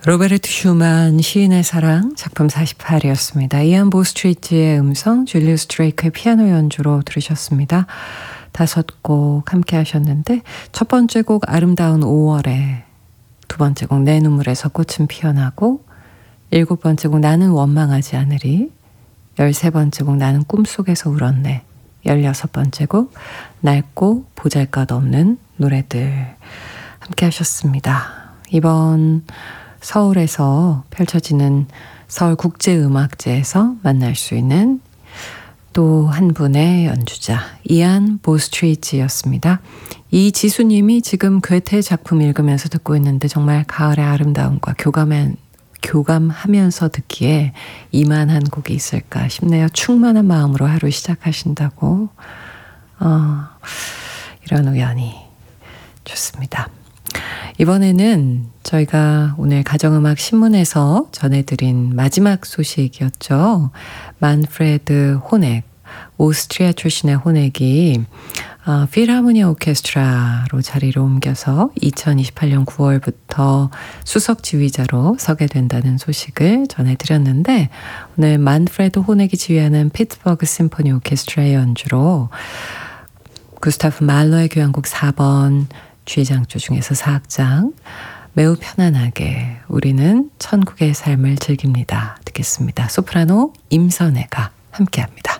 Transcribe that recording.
로베르트 슈만 시인의 사랑 작품 48이었습니다. 이안 보스트리트의 음성, 줄리우스 드레이크의 피아노 연주로 들으셨습니다. 5곡 함께 하셨는데 첫 번째 곡 아름다운 5월에, 두 번째 곡 내 눈물에서 꽃은 피어나고, 7번째 곡 나는 원망하지 않으리, 13번째 곡 나는 꿈속에서 울었네, 16번째 곡 낡고 보잘것없는 노래들 함께 하셨습니다. 이번 서울에서 펼쳐지는 서울국제음악제에서 만날 수 있는 또 한 분의 연주자 이안 보스트리트였습니다. 이지수님이 지금 괴테 작품 읽으면서 듣고 있는데 정말 가을의 아름다움과 교감하면서 듣기에 이만한 곡이 있을까 싶네요. 충만한 마음으로 하루 시작하신다고. 이런 우연이 좋습니다. 이번에는 저희가 오늘 가정음악 신문에서 전해드린 마지막 소식이었죠. 만프레드 호넥, 오스트리아 출신의 호넥이 필하모니 오케스트라로 자리를 옮겨서 2028년 9월부터 수석 지휘자로 서게 된다는 소식을 전해드렸는데, 오늘 만프레드 호넥이 지휘하는 피츠버그 심포니 오케스트라의 연주로 구스타프 말러의 교향곡 4번 G장조 중에서 4악장 매우 편안하게 우리는 천국의 삶을 즐깁니다. 듣겠습니다. 소프라노 임선혜가 함께합니다.